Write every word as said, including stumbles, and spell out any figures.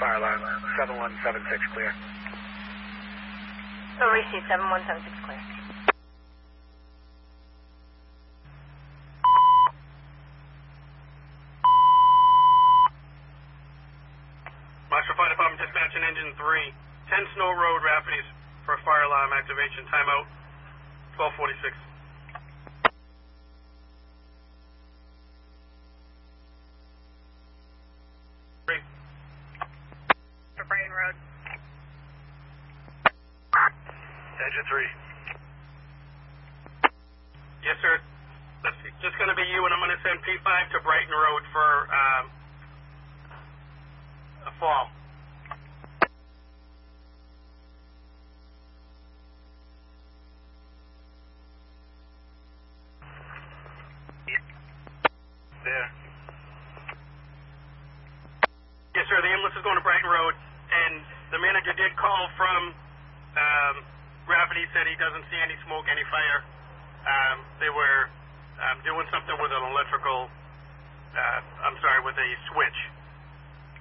fire alarm. seven one seven six clear. So receive seven one seven six clear. Marshall Fire Department dispatching engine three. ten Snow Road, Rafferty's for a fire alarm activation. Timeout. twelve forty-six. Three. For Brighton Road. Engine three. Yes, sir. That's just going to be you, and I'm going to send P five to Brighton Road for um, a fall. There. Yes, sir. The ambulance is going to Brighton Road, and the manager did call from um, Rafferty. Said he doesn't see any smoke, any fire. Um, they were um, doing something with an electrical, uh, I'm sorry, with a switch.